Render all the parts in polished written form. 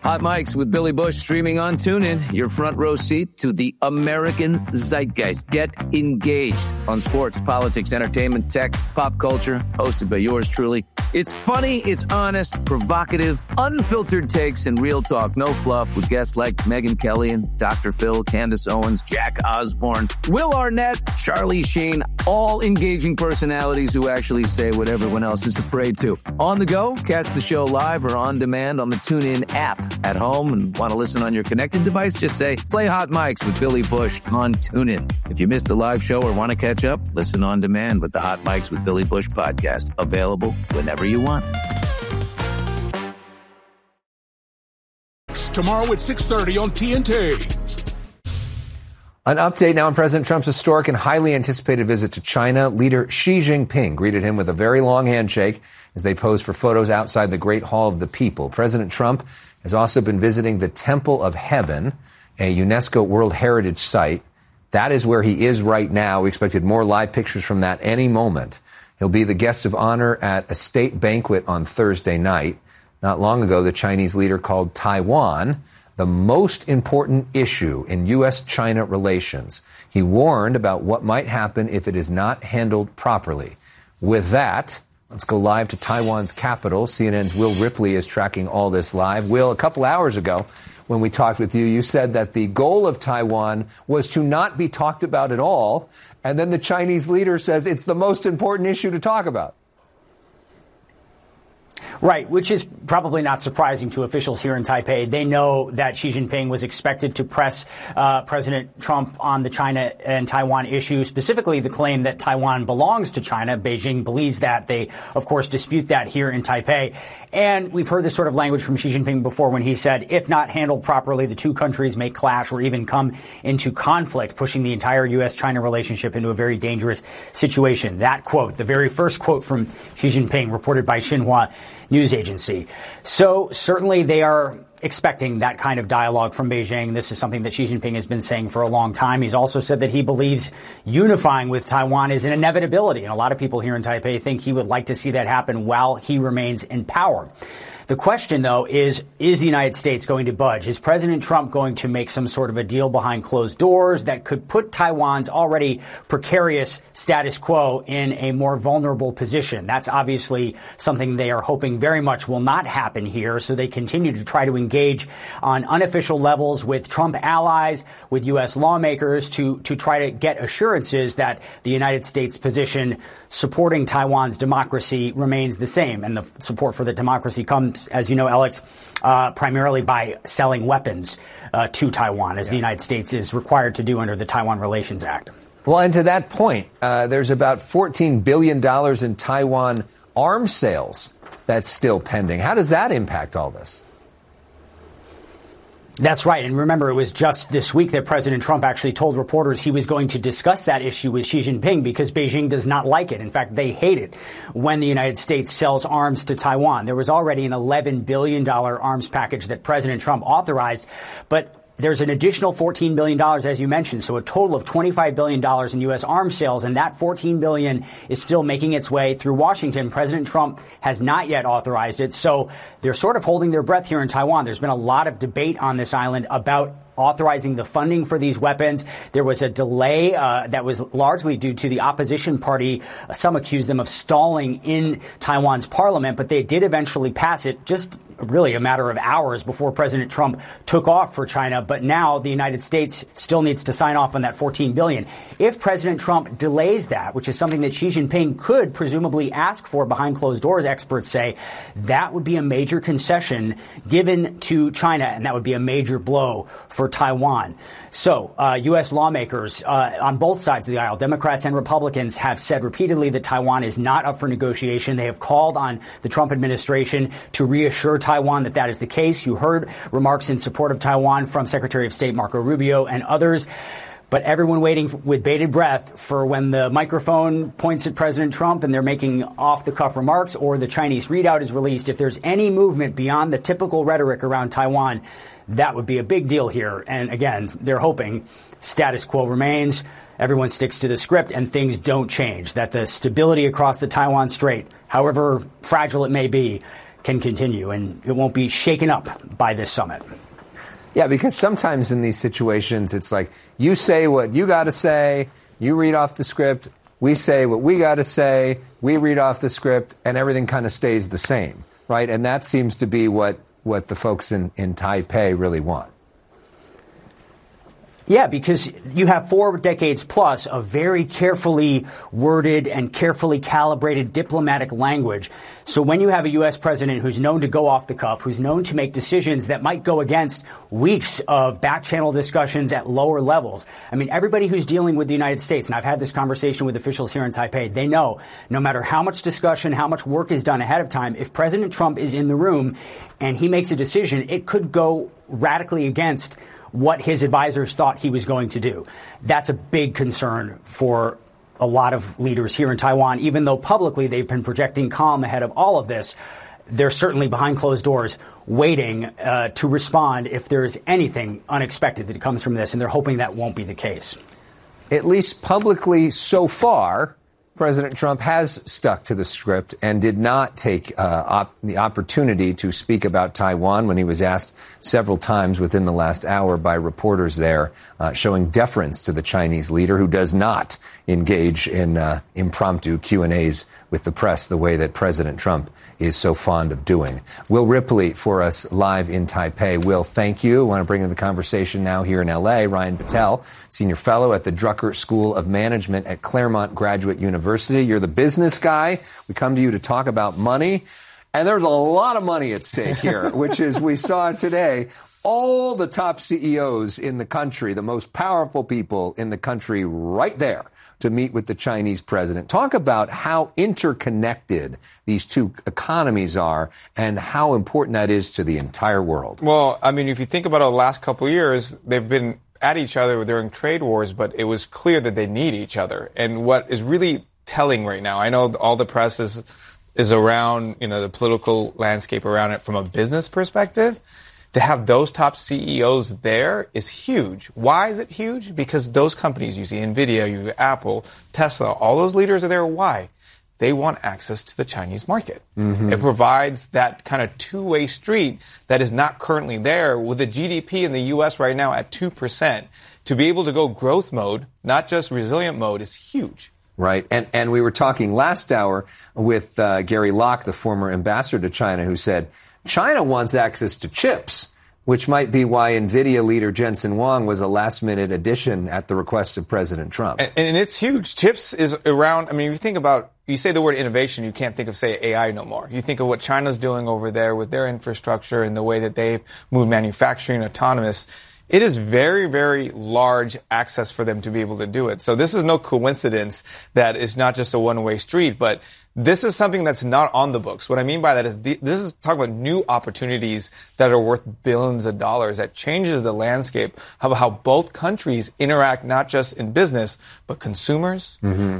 Hot Mics with Billy Bush streaming on TuneIn. Your front row seat to the American zeitgeist. Get engaged on sports, politics, entertainment, tech, pop culture. Hosted by yours truly. It's funny, it's honest, provocative, unfiltered takes, and real talk. No fluff with guests like Megyn Kelly and Dr. Phil, Candace Owens, Jack Osborne, Will Arnett, Charlie Sheen. All engaging personalities who actually say what everyone else is afraid to. On the go, catch the show live or on demand on the TuneIn app. At home and want to listen on your connected device, just say, play Hot Mics with Billy Bush on TuneIn. If you missed the live show or want to catch up, listen on demand with the Hot Mics with Billy Bush podcast. Available whenever you want. Tomorrow at 6:30 on TNT. An update now on President Trump's historic and highly anticipated visit to China. Leader Xi Jinping greeted him with a very long handshake as they posed for photos outside the Great Hall of the People. President Trump has also been visiting the Temple of Heaven, a UNESCO World Heritage Site. That is where he is right now. We expected more live pictures from that any moment. He'll be the guest of honor at a state banquet on Thursday night. Not long ago, the Chinese leader called Taiwan the most important issue in U.S.-China relations. He warned about what might happen if it is not handled properly. With that, let's go live to Taiwan's capital. CNN's Will Ripley is tracking all this live. Will, a couple hours ago when we talked with you, you said that the goal of Taiwan was to not be talked about at all. And then the Chinese leader says it's the most important issue to talk about. Right, which is probably not surprising to officials here in Taipei. They know that Xi Jinping was expected to press President Trump on the China and Taiwan issue, specifically the claim that Taiwan belongs to China. Beijing believes that. They, of course, dispute that here in Taipei. And we've heard this sort of language from Xi Jinping before when he said, if not handled properly, the two countries may clash or even come into conflict, pushing the entire U.S.-China relationship into a very dangerous situation. That quote, the very first quote from Xi Jinping, reported by Xinhua news agency. So certainly they are expecting that kind of dialogue from Beijing. This is something that Xi Jinping has been saying for a long time. He's also said that he believes unifying with Taiwan is an inevitability. And a lot of people here in Taipei think he would like to see that happen while he remains in power. The question, though, is the United States going to budge? Is President Trump going to make some sort of a deal behind closed doors that could put Taiwan's already precarious status quo in a more vulnerable position? That's obviously something they are hoping very much will not happen here. So they continue to try to engage on unofficial levels with Trump allies, with U.S. lawmakers to try to get assurances that the United States position supporting Taiwan's democracy remains the same. And the support for the democracy comes, as you know, Alex, primarily by selling weapons to Taiwan, as the United States is required to do under the Taiwan Relations Act. Well, and to that point, there's about $14 billion in Taiwan arms sales that's still pending. How does that impact all this? That's right. And remember, it was just this week that President Trump actually told reporters he was going to discuss that issue with Xi Jinping because Beijing does not like it. In fact, they hate it when the United States sells arms to Taiwan. There was already an $11 billion arms package that President Trump authorized, but there's an additional $14 billion, as you mentioned, so a total of $25 billion in U.S. arms sales, and that $14 billion is still making its way through Washington. President Trump has not yet authorized it, so they're sort of holding their breath here in Taiwan. There's been a lot of debate on this island about authorizing the funding for these weapons. There was a delay that was largely due to the opposition party. Some accused them of stalling in Taiwan's parliament, but they did eventually pass it just really a matter of hours before President Trump took off for China. But now the United States still needs to sign off on that $14 billion. If President Trump delays that, which is something that Xi Jinping could presumably ask for behind closed doors, experts say, that would be a major concession given to China, and that would be a major blow for Taiwan. So U.S. lawmakers on both sides of the aisle, Democrats and Republicans, have said repeatedly that Taiwan is not up for negotiation. They have called on the Trump administration to reassure Taiwan that that is the case. You heard remarks in support of Taiwan from Secretary of State Marco Rubio and others. But everyone waiting with bated breath for when the microphone points at President Trump and they're making off-the-cuff remarks or the Chinese readout is released. If there's any movement beyond the typical rhetoric around Taiwan, that would be a big deal here. And again, they're hoping status quo remains, everyone sticks to the script, and things don't change, that the stability across the Taiwan Strait, however fragile it may be, can continue, and it won't be shaken up by this summit. Yeah, because sometimes in these situations, it's like you say what you got to say, you read off the script, we say what we got to say, we read off the script, and everything kind of stays the same, right? And that seems to be what the folks in Taipei really want. Yeah, because you have 4 decades plus of very carefully worded and carefully calibrated diplomatic language. So when you have a U.S. president who's known to go off the cuff, who's known to make decisions that might go against weeks of back-channel discussions at lower levels. I mean, everybody who's dealing with the United States, and I've had this conversation with officials here in Taipei, they know no matter how much discussion, how much work is done ahead of time, if President Trump is in the room and he makes a decision, it could go radically against what his advisors thought he was going to do. That's a big concern for a lot of leaders here in Taiwan. Even though publicly they've been projecting calm ahead of all of this, they're certainly behind closed doors waiting to respond if there's anything unexpected that comes from this, and they're hoping that won't be the case. At least publicly so far, President Trump has stuck to the script and did not take the opportunity to speak about Taiwan when he was asked several times within the last hour by reporters there, showing deference to the Chinese leader who does not engage in impromptu Q&As with the press the way that President Trump is so fond of doing. Will Ripley for us live in Taipei. Will, thank you. I want to bring into the conversation now here in L.A. Ryan Patel, senior fellow at the Drucker School of Management at Claremont Graduate University. You're the business guy. We come to you to talk about money. And there's a lot of money at stake here, which is we saw today. All the top CEOs in the country, the most powerful people in the country right there to meet with the Chinese president. Talk about how interconnected these two economies are and how important that is to the entire world. Well, I mean, if you think about the last couple of years, they've been at each other during trade wars, but it was clear that they need each other. And what is really telling right now, I know all the press is around, the political landscape around it from a business perspective. To have those top CEOs there is huge. Why is it huge? Because those companies, you see NVIDIA, you see Apple, Tesla, all those leaders are there. Why? They want access to the Chinese market. Mm-hmm. It provides that kind of two-way street that is not currently there with the GDP in the U.S. right now at 2%. To be able to go growth mode, not just resilient mode, is huge. Right. And we were talking last hour with Gary Locke, the former ambassador to China, who said, China wants access to chips, which might be why NVIDIA leader Jensen Huang was a last-minute addition at the request of President Trump. And it's huge. Chips is around, I mean, if you say the word innovation, you can't think of, say, AI no more. You think of what China's doing over there with their infrastructure and the way that they've moved manufacturing autonomous. It is very, very large access for them to be able to do it. So this is no coincidence that it's not just a one-way street, but this is something that's not on the books. What I mean by that is this is talking about new opportunities that are worth billions of dollars that changes the landscape of how both countries interact, not just in business, but consumers,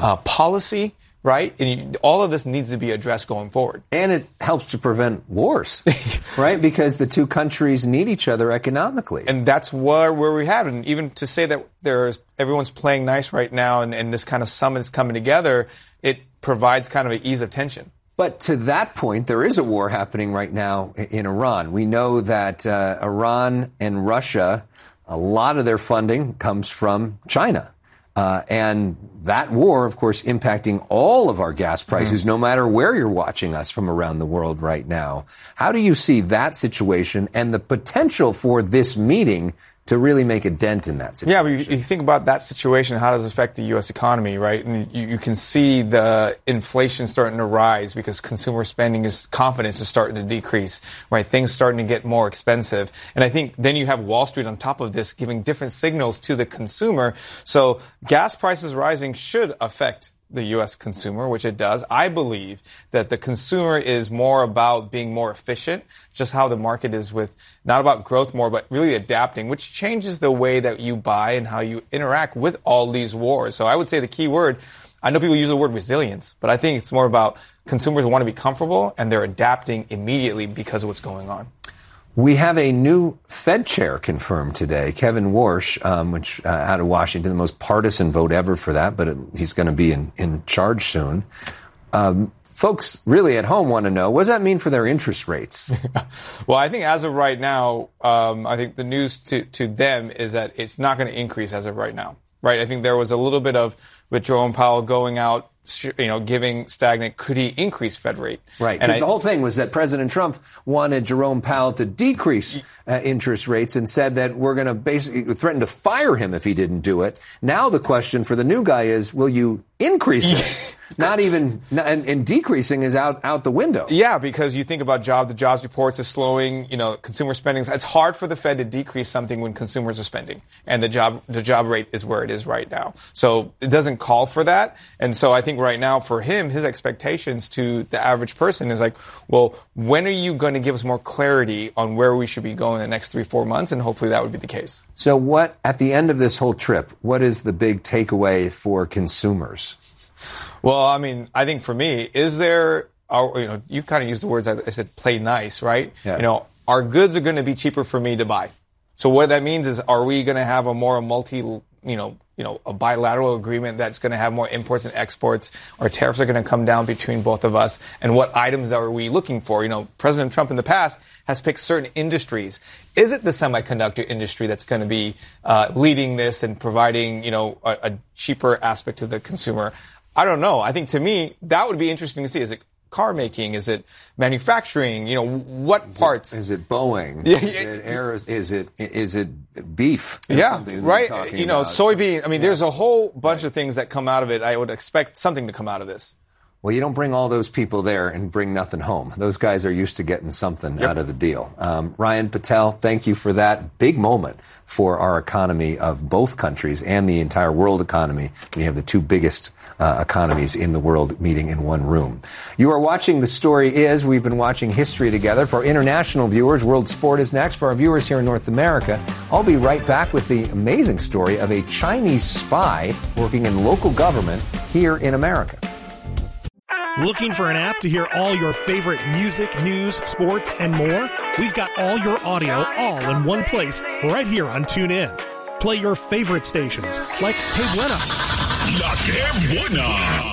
policy. Right? And all of this needs to be addressed going forward. And it helps to prevent wars, right? Because the two countries need each other economically. And that's where we have. And even to say that everyone's playing nice right now and this kind of summit is coming together, it provides kind of an ease of tension. But to that point, there is a war happening right now in Iran. We know that Iran and Russia, a lot of their funding comes from China. And that war, of course, impacting all of our gas prices, no matter where you're watching us from around the world right now. How do you see that situation and the potential for this meeting to really make a dent in that situation? Yeah, but you think about that situation, how does it affect the U.S. economy, right? And you can see the inflation starting to rise because consumer spending confidence is starting to decrease, right? Things starting to get more expensive. And I think then you have Wall Street on top of this giving different signals to the consumer. So gas prices rising should affect the U.S. consumer, which it does. I believe that the consumer is more about being more efficient, just how the market is with, not about growth more, but really adapting, which changes the way that you buy and how you interact with all these wars. So I would say the key word, I know people use the word resilience, but I think it's more about consumers want to be comfortable and they're adapting immediately because of what's going on. We have a new Fed chair confirmed today, Kevin Warsh, which out of Washington, the most partisan vote ever for that, but he's going to be in charge soon. folks really at home want to know, what does that mean for their interest rates? Well, I think as of right now, I think the news to them is that it's not going to increase as of right now, right? I think there was a little bit of, with Jerome Powell going out, giving stagnant, could he increase Fed rate? Right, because the whole thing was that President Trump wanted Jerome Powell to decrease interest rates and said that we're going to basically threaten to fire him if he didn't do it. Now the question for the new guy is, will you increase it? Not even, and decreasing is out the window. Yeah, because you think about the jobs reports is slowing, consumer spending. It's hard for the Fed to decrease something when consumers are spending, and the job rate is where it is right now. So it doesn't call for that. And so I think right now for him, his expectations to the average person is like, well, when are you going to give us more clarity on where we should be going in the next 3-4 months? And hopefully that would be the case. So what, at the end of this whole trip, what is the big takeaway for consumers? Well, I mean, I think for me, is there, you kind of used the words, I said, play nice, right? Yeah. Our goods are going to be cheaper for me to buy. So what that means is, are we going to have a more a bilateral agreement that's going to have more imports and exports? Our tariffs are going to come down between both of us. And what items are we looking for? President Trump in the past has picked certain industries. Is it the semiconductor industry that's going to be leading this and providing, a cheaper aspect to the consumer? I don't know. I think to me, that would be interesting to see. Is it car making? Is it manufacturing? What parts? Is it Boeing? Yeah. Is it beef? Yeah, right. Soybean. I mean, there's a whole bunch of things that come out of it. I would expect something to come out of this. Well, you don't bring all those people there and bring nothing home. Those guys are used to getting something out of the deal. Ryan Patel, thank you for that big moment for our economy of both countries and the entire world economy. We have the two biggest economies in the world meeting in one room. You are watching The Story Is. We've been watching history together. For our international viewers, World Sport is next. For our viewers here in North America, I'll be right back with the amazing story of a Chinese spy working in local government here in America. Looking for an app to hear all your favorite music, news, sports, and more? We've got all your audio all in one place right here on TuneIn. Play your favorite stations like Que Buena, La Que Buena,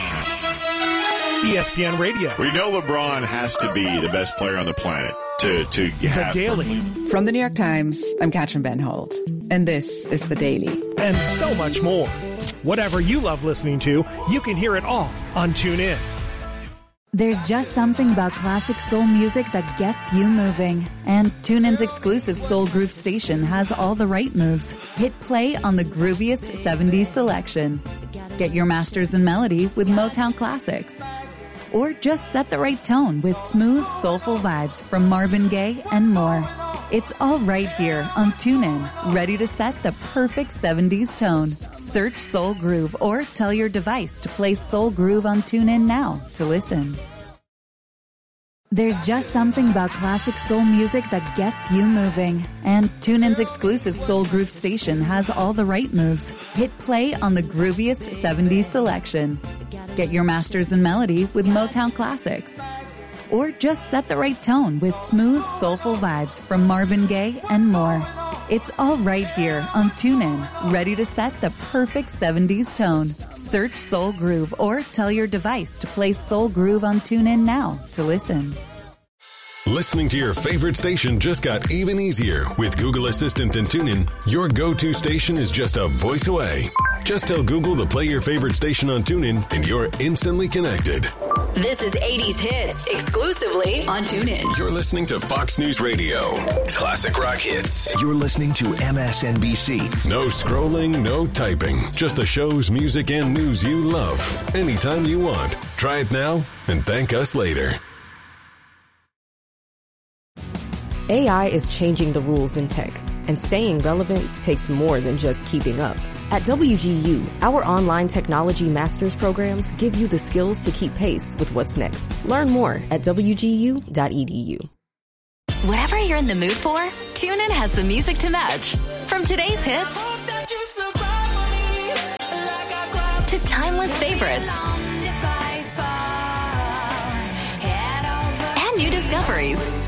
ESPN Radio. We know LeBron has to be the best player on the planet to The Daily. From the New York Times, I'm Katrin Ben Holt, and this is The Daily. And so much more. Whatever you love listening to, you can hear it all on TuneIn. There's just something about classic soul music that gets you moving. And TuneIn's exclusive Soul Groove station has all the right moves. Hit play on the grooviest 70s selection. Get your masters in melody with Motown classics. Or just set the right tone with smooth, soulful vibes from Marvin Gaye and more. It's all right here on TuneIn, ready to set the perfect 70s tone. Search Soul Groove or tell your device to play Soul Groove on TuneIn now to listen. There's just something about classic soul music that gets you moving. And TuneIn's exclusive Soul Groove station has all the right moves. Hit play on the grooviest 70s selection. Get your masters in melody with Motown classics. Or just set the right tone with smooth, soulful vibes from Marvin Gaye and more. It's all right here on TuneIn, ready to set the perfect 70s tone. Search Soul Groove or tell your device to play Soul Groove on TuneIn now to listen. Listening to your favorite station just got even easier with Google Assistant and TuneIn. Your go-to station is just a voice away. Just tell Google to play your favorite station on TuneIn and you're instantly connected. This is 80s Hits, exclusively on TuneIn. You're listening to Fox News Radio. Classic rock hits. You're listening to MSNBC. No scrolling, no typing. Just the shows, music, and news you love. Anytime you want. Try it now and thank us later. AI is changing the rules in tech, and staying relevant takes more than just keeping up. At WGU, our online technology master's programs give you the skills to keep pace with what's next. Learn more at wgu.edu. Whatever you're in the mood for, TuneIn has the music to match. From today's hits to timeless favorites and new discoveries.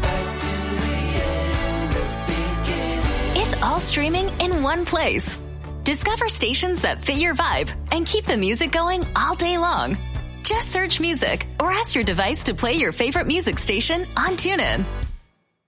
It's all streaming in one place. Discover stations that fit your vibe and keep the music going all day long. Just search music or ask your device to play your favorite music station on TuneIn.